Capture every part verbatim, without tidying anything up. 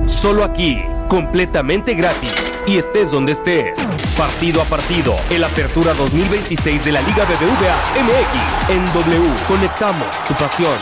Solo aquí, completamente gratis, y estés donde estés. Partido a partido, el Apertura dos mil veintiséis de la Liga B B V A M X. En W, conectamos tu pasión.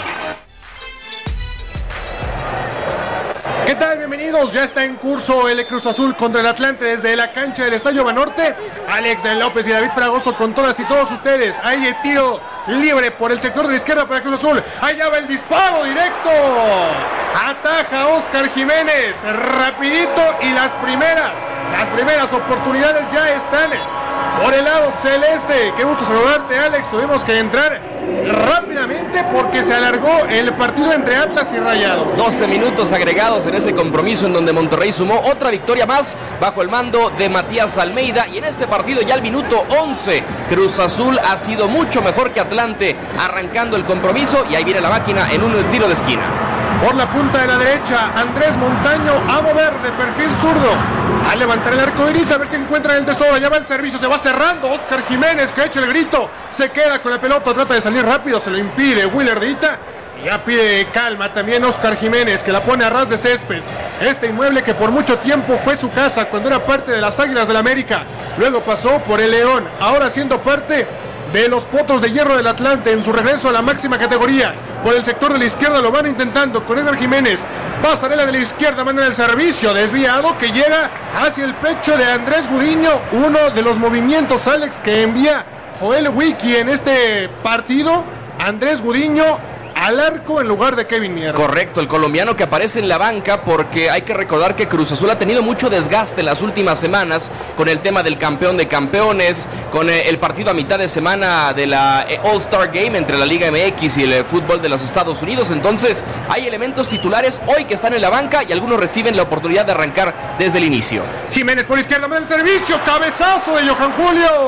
¿Qué tal? Bienvenidos, ya está en curso el Cruz Azul contra el Atlante desde la cancha del Estadio Banorte. Alex López y David Fragoso con todas y todos ustedes. Ahí el tiro libre por el sector de la izquierda para Cruz Azul. Allá va el disparo directo. Ataja Oscar Jiménez, rapidito, y las primeras, las primeras oportunidades ya están por el lado celeste. Qué gusto saludarte, Alex. Tuvimos que entrar rápidamente porque se alargó el partido entre Atlas y Rayados. doce minutos agregados en ese compromiso en donde Monterrey sumó otra victoria más bajo el mando de Matías Almeida, y en este partido ya al minuto once Cruz Azul ha sido mucho mejor que Atlante arrancando el compromiso, y ahí viene la máquina en un tiro de esquina. Por la punta de la derecha, Andrés Montaño a mover de perfil zurdo, a levantar el arco iris, a ver si encuentra el tesoro. Ya va el servicio, se va cerrando. Oscar Jiménez, que echa el grito, se queda con la pelota, trata de salir rápido, se lo impide Willer Dita. Y ya pide calma también Oscar Jiménez, que la pone a ras de césped. Este inmueble que por mucho tiempo fue su casa cuando era parte de las Águilas del la América, luego pasó por el León, ahora siendo parte de los Potros de Hierro del Atlante en su regreso a la máxima categoría. Por el sector de la izquierda lo van intentando con Edgar Jiménez. Pasarela de la izquierda, manda el servicio desviado que llega hacia el pecho de Andrés Gudiño. Uno de los movimientos, Alex, que envía Joel Wiki en este partido. Andrés Gudiño al arco en lugar de Kevin Mier. Correcto, el colombiano que aparece en la banca, porque hay que recordar que Cruz Azul ha tenido mucho desgaste en las últimas semanas con el tema del campeón de campeones, con el partido a mitad de semana de la All-Star Game entre la Liga M X y el fútbol de los Estados Unidos. Entonces hay elementos titulares hoy que están en la banca y algunos reciben la oportunidad de arrancar desde el inicio. Jiménez por izquierda, manda el servicio, cabezazo de Johan Julio.